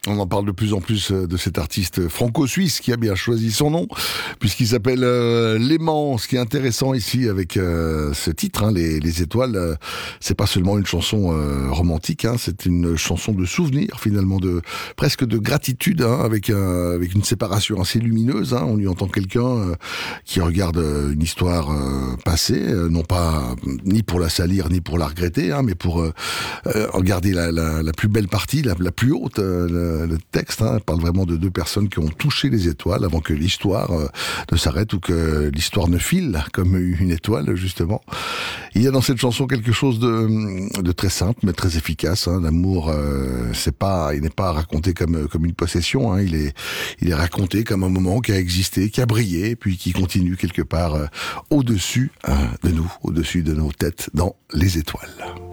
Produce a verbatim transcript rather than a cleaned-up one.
On en parle de plus en plus de cet artiste franco-suisse qui a bien choisi son nom, puisqu'il s'appelle euh, Léman. Ce qui est intéressant ici avec euh, ce titre, hein, les, les étoiles, euh, c'est pas seulement une chanson euh, romantique, hein, c'est une chanson de souvenir, finalement, de presque de gratitude, hein, avec, un, avec une séparation assez lumineuse. Hein. On y entend quelqu'un euh, qui regarde une histoire euh, passée, euh, non pas ni pour la salir ni pour la regretter, hein, mais pour euh, euh, regarder la, la, la plus belle partie, la, la plus haute. Euh, le, le texte hein, parle vraiment de deux personnes qui ont touché les étoiles avant que l'histoire euh, ne s'arrête ou que l'histoire ne file comme une étoile, justement. Il y a dans cette chanson quelque chose de, de très simple mais très efficace. Hein. L'amour, euh, c'est pas, il n'est pas raconté comme comme une possession. Hein. Il est, il est raconté comme un moment qui a existé, qui a brillé, puis qui continue quelque part euh, au-dessus euh, de nous, au-dessus de nos têtes, dans les étoiles.